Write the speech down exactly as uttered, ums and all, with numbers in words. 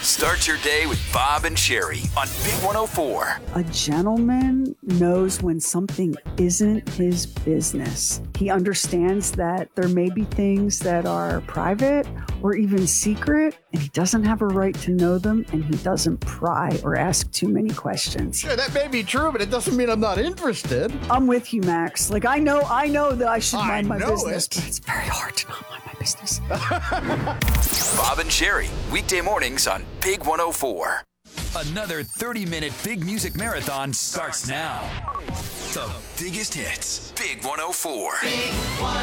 Start your day with Bob and Sherry on Big one oh four. A gentleman knows when something isn't his business. He understands that there may be things that are private or even secret, and he doesn't have a right to know them, and he doesn't pry or ask too many questions. Sure, that may be true, but it doesn't mean I'm not interested. I'm with you, Max. Like, I know, I know that I should I mind my know business, it. but it's very hard to not mind my business. Bob and Sherry, weekday mornings on Big one oh four. Another thirty-minute big music marathon starts now. The biggest hits. Big one oh four.